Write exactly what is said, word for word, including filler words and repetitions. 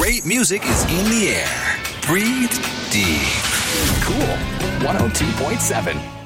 Great music is in the air. Breathe deep. Cool. one oh two point seven.